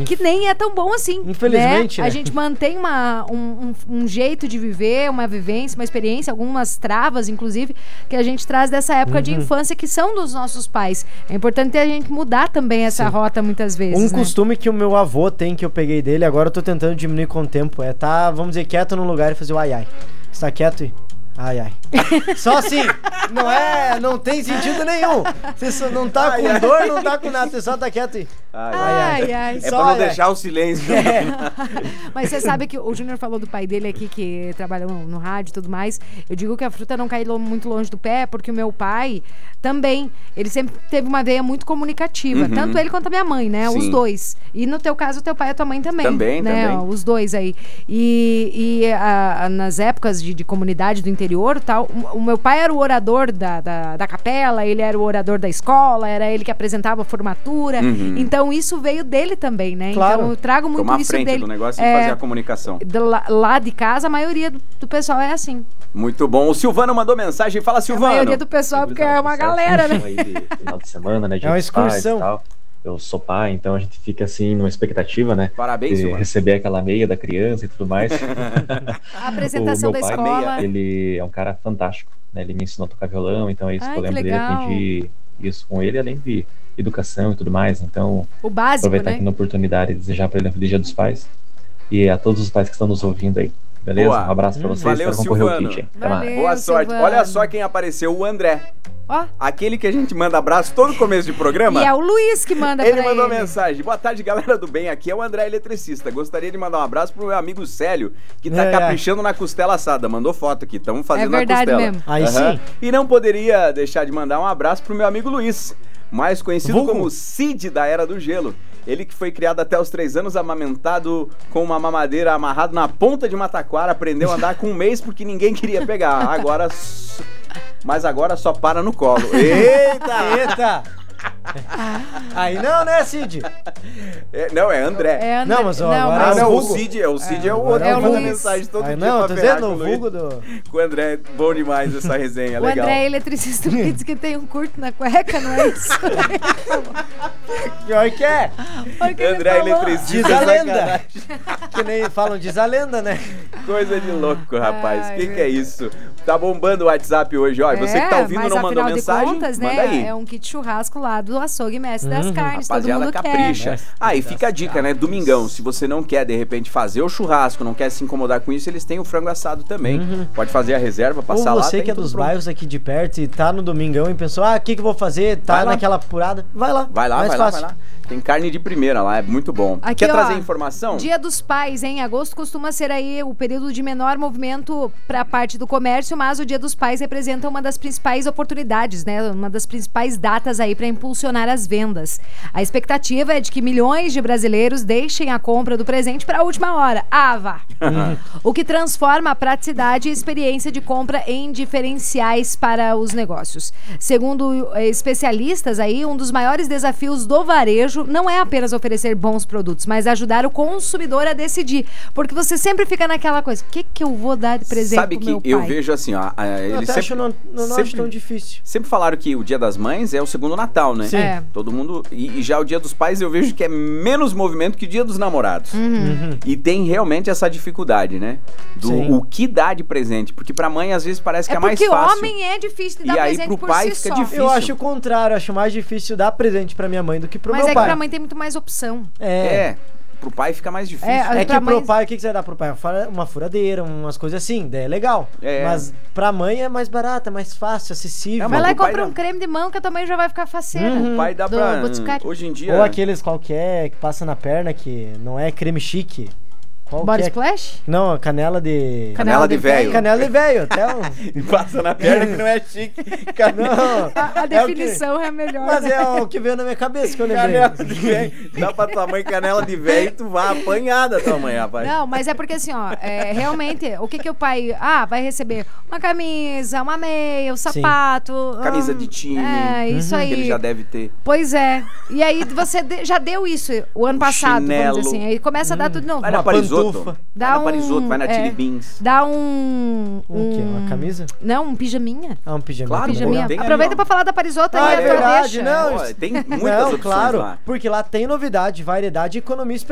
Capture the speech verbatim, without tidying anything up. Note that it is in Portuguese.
que nem é tão bom assim. Infelizmente, né? né? A gente mantém uma, um, um, um jeito de viver, uma vivência, uma experiência, algumas travas, inclusive, que a gente traz dessa época uhum. de infância que são dos nossos pais. É importante a gente mudar também essa Sim. rota muitas vezes. Um né? costume que o meu avô tem, que eu peguei dele, agora eu tô tentando diminuir com o tempo, é tá, vamos dizer, quieto num lugar e fazer o ai ai. Está quieto e... Ai, ai. Só assim, não é, não tem sentido nenhum. Você só não tá ai, com ai. dor, não tá com nada, você só tá quieto e... Ai, ai, ai. ai. É só, pra não é. deixar o silêncio. É. Mas você sabe que o Júnior falou do pai dele aqui, que trabalha no, no rádio e tudo mais. Eu digo que a fruta não cai lo, muito longe do pé, porque o meu pai também, ele sempre teve uma veia muito comunicativa. Uhum. Tanto ele quanto a minha mãe, né? Sim. Os dois. E no teu caso, o teu pai e a tua mãe também. Também, né? também. Os dois aí. E, e a, a, nas épocas de, de comunidade do interior tal, o, o meu pai era o orador da, da, da capela, ele era o orador da escola, era ele que apresentava a formatura. Uhum. Então, isso veio dele também, né? Claro. Então eu trago muito Tomar isso frente dele. do negócio é, e fazer a comunicação. Lá, lá de casa, a maioria do, do pessoal é assim. Muito bom. O Silvano mandou mensagem. Fala, Silvano. A maioria do pessoal, porque é uma galera, né? Aí de final de semana, né? De é uma excursão. E tal. Eu sou pai, então a gente fica assim numa expectativa, né? Parabéns, de receber aquela meia da criança e tudo mais. A apresentação da escola. Ele é um cara fantástico, né? Ele me ensinou a tocar violão, então é isso Ai, que eu lembro dele, aprendi isso com ele, além de educação e tudo mais. Então, o básico, aproveitar né? aqui na oportunidade e desejar para ele um feliz Dia dos Pais e a todos os pais que estão nos ouvindo aí. Beleza? Boa. Um abraço pra vocês. Valeu, para concorrer Silvano. ao kit. Valeu, boa sorte. Silvano. Olha só quem apareceu, o André. Ó. Aquele que a gente manda abraço todo começo de programa. E é o Luiz que manda ele pra mandou ele. mensagem. Boa tarde, galera do bem. Aqui é o André Eletricista. Gostaria de mandar um abraço pro meu amigo Célio, que tá é, caprichando é. na costela assada. Mandou foto aqui. Estamos fazendo é verdade a costela. Mesmo. Aí uhum. sim. E não poderia deixar de mandar um abraço pro meu amigo Luiz, mais conhecido Vulgo. como Cid da Era do Gelo. Ele que foi criado até os três anos, amamentado com uma mamadeira amarrado na ponta de uma taquara, aprendeu a andar com um mês porque ninguém queria pegar. Agora... Mas agora só para no colo. Eita! Eita! Aí não, né, Cid? É, não, é André. É André. Não, mas ó, não, agora Ah, mas... não, o Cid é o, Cid é, é o outro é que o manda Luiz. mensagem todo Aí dia não, pra tô ferrar dizendo com o o Luiz. vulgo do... Com o André, bom demais essa resenha, O legal. André é eletricista que diz que tem um curto na cueca, não é isso? Pior que é. André é eletricista. Diz a lenda. Que nem falam, diz a lenda, né? Coisa de louco, rapaz. O que, Ai, que é isso? Tá bombando o WhatsApp hoje, ó. E você que tá ouvindo mas não mandou afinal mensagem, de contas, manda né, aí. é um kit churrasco lá do Açougue Mestre das Uhum. Carnes, todo Rapaziada, mundo capricha. quer. Ah, e fica a dica, né? Domingão, se você não quer, de repente, fazer o churrasco, não quer se incomodar com isso, eles têm o frango assado também. Uhum. Pode fazer a reserva, passar Ou lá. você que é dos pronto. bairros aqui de perto e tá no domingão e pensou, ah, o que que eu vou fazer? Tá naquela apurada. Vai lá. Vai lá, mais vai fácil. lá, vai lá. Tem carne de primeira lá, é muito bom. Aqui, Quer ó, trazer informação? Dia dos Pais, hein? Agosto costuma ser aí o período de menor movimento para a parte do comércio, mas o Dia dos Pais representa uma das principais oportunidades, né? Uma das principais datas aí para impulsionar as vendas. A expectativa é de que milhões de brasileiros deixem a compra do presente para a última hora. Ah, vá! O que transforma a praticidade e experiência de compra em diferenciais para os negócios. Segundo especialistas aí, um dos maiores desafios do varejo não é apenas oferecer bons produtos, mas ajudar o consumidor a decidir. Porque você sempre fica naquela coisa, o que que eu vou dar de presente Sabe pro que meu pai? eu vejo assim, ó, Eu eles até sempre, acho não, não sempre, acho tão difícil. Sempre falaram que o Dia das Mães é o segundo Natal, né? Sim. É. Todo mundo... E, e já o Dia dos Pais eu vejo que é menos movimento que o Dia dos Namorados. Uhum. E tem realmente essa dificuldade, né? Do Sim. o que dá de presente. Porque pra mãe, às vezes, parece que é, É mais porque fácil. homem é difícil de dar E aí, presente pro por pai si fica só. difícil. Eu acho o contrário, eu acho mais difícil dar presente pra minha mãe do que pro Mas meu é que pai. pra mãe tem muito mais opção. É. É. Pro pai fica mais difícil. É, É que pra pro mãe- pai, o que, que você vai dar pro pai? Uma furadeira, umas coisas assim, daí é legal. É. Mas pra mãe é mais barata, mais fácil, acessível. É, Vai mas lá e pro pai compra não. um creme de mão que a tua mãe já vai ficar faceira. Uhum. O pai dá Do pra... Boticário. Hoje em dia... Ou aqueles qualquer que passa na perna, que não é creme chique. Qual Body que é? Splash? Não, canela de... Canela de velho. Canela de velho, até um... E passa na perna que não é chique. Não, A, a é o que- definição é, a melhor. Mas né? é o que veio na minha cabeça que eu lembrei. Canela de velho. Dá pra tua mãe canela de velho e tu vai apanhada tua mãe, rapaz. Não, mas é porque assim, ó, é, realmente, o que que o pai... Ah, vai receber uma camisa, uma meia, um sapato... Camisa hum, de time. É, isso Uhum. aí. Que ele já deve ter. Pois é. E aí você de- já deu isso o ano passado, Chinelo. vamos dizer assim. Aí começa a dar tudo de novo. Vai na Uma Parisoto. pantufa. Dá Vai na um- Parisoto, vai na é. Chili Beans. Dá um... Um quê? Uma camisa? Não, um pijaminha. Ah, um pijama. Claro, Pijaminha. tem ali, Aproveita ó. pra falar da Parisota Ah, aí, é a tua verdade, deixa. não. Pô, tem muitas Não, opções claro, lá. porque lá tem novidade, variedade e economia